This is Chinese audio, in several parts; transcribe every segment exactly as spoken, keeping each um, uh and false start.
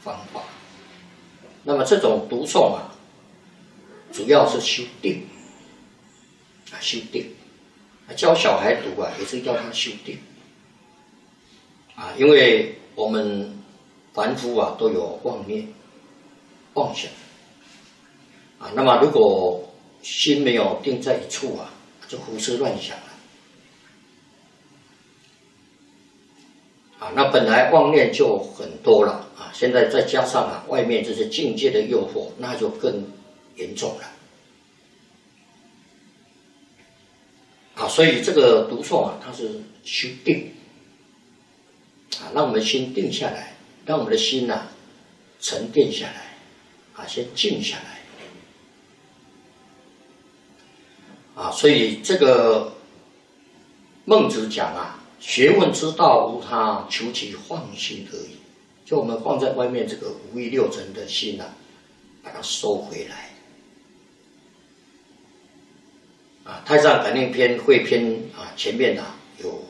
方法。那么这种读诵啊，主要是修定啊，修定。教小孩读啊，也是要他修定啊，因为我们凡夫啊都有妄念、妄想啊。那么如果心没有定在一处啊，就胡思乱想了啊。那本来妄念就很多了啊，现在再加上啊外面这些境界的诱惑，那就更严重了啊。所以这个读诵啊，它是修定啊，让我们心定下来，让我们的心呐、啊、沉淀下来啊，先静下来。啊，所以这个孟子讲啊，学问之道无他，求其放心而已。就我们放在外面这个五欲六尘的心啊，把它收回来。啊，《太上感应篇》汇篇啊，前面啊有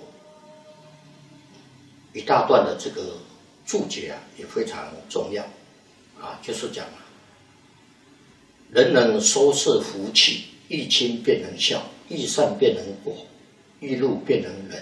一大段的这个注解啊，也非常重要啊，就是讲啊，人能收摄福气。欲亲便能孝，欲善便能果，欲怒便能忍。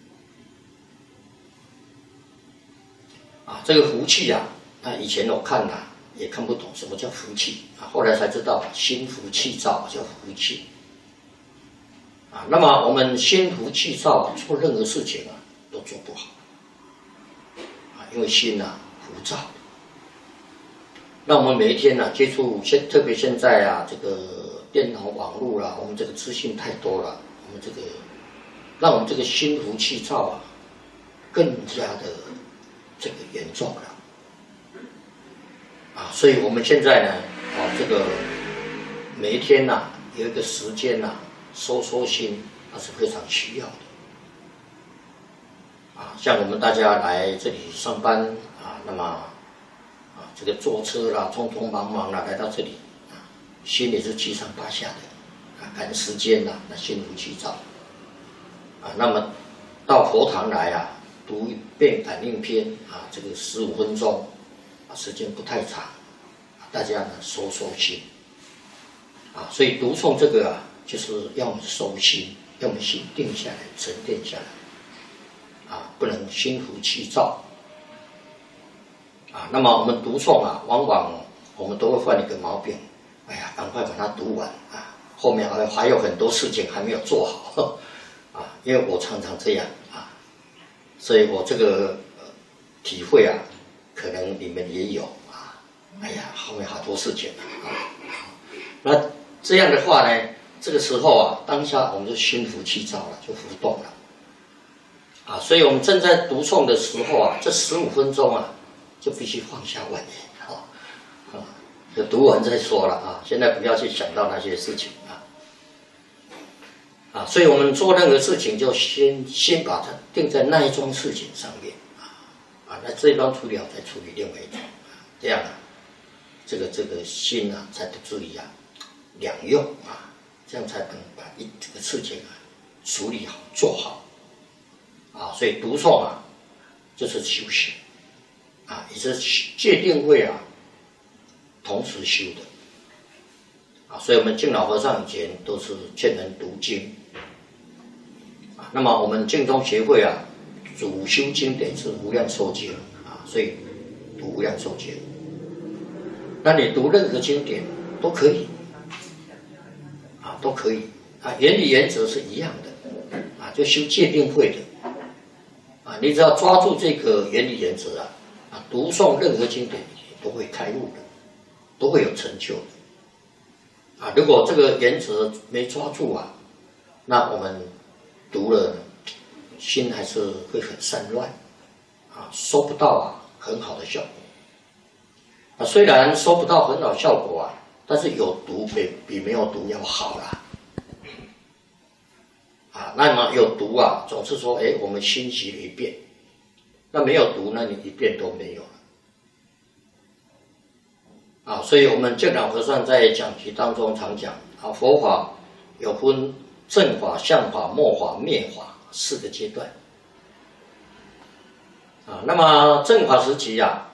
啊，这个福气啊，那以前我看啊也看不懂什么叫福气啊，后来才知道心浮气躁叫福气。啊，那么我们心浮气躁啊，做任何事情啊都做不好。啊，因为心啊浮躁。那我们每一天呢、啊、接触现，特别现在啊这个。电脑、网络啦，我们这个资讯太多了，我们这个让我们这个心浮气躁啊，更加的这个严重了啊！所以我们现在呢，啊，这个每一天呐、啊，有一个时间呐、啊，收收心，那是非常需要的啊。像我们大家来这里上班啊，那么啊，这个坐车啦，匆匆忙忙啦，来到这里。心也是七上八下的啊，赶时间呐、啊，那心浮气躁啊。那么到佛堂来啊，读一遍感应篇啊，这个十五分钟啊，时间不太长，啊、大家呢收收心啊。所以读诵这个啊，就是要我们收心，要我们心定下来、沉淀下来啊，不能心浮气躁啊。那么我们读诵啊，往往我们都会犯一个毛病。哎呀，赶快把它读完啊！后面还还有很多事情还没有做好啊，因为我常常这样啊，所以我这个、呃、体会啊，可能你们也有啊。哎呀，后面好多事情啊，那这样的话呢，这个时候啊，当下我们就心浮气躁了，就浮动了啊。所以我们正在读诵的时候啊，这十五分钟啊，就必须放下万念啊。啊就读完再说了啊！现在不要去想到那些事情啊啊！所以我们做任何事情，就先先把它定在那一桩事情上面啊啊！那这一桩处理好，再处理另外一桩啊，这样啊，这个这个心啊，才不至于啊两用啊，这样才能把一这个事情啊处理好做好啊！所以读诵啊，就是修行啊，也是戒定慧啊。同时修的啊，所以我们净老和尚以前都是劝人读经啊。那么我们净宗协会啊，主修经典是无量寿经啊，所以读无量寿经。那你读任何经典都可以啊，都可以啊，原理原则是一样的啊，就修戒定慧的啊，你只要抓住这个原理原则啊，啊，读诵任何经典都会开悟的。都会有成就的啊！如果这个原则没抓住啊，那我们读了，心还是会很散乱啊，收不到啊很好的效果啊。虽然收不到很好效果啊，但是有读比比没有读要好啦啊。那么有读啊，总是说，哎，我们心习了一遍；那没有读，那你一遍都没有了。啊，所以我们净老和尚在讲题当中常讲啊，佛法有分正法、相法、末法、灭法四个阶段啊。那么正法时期啊，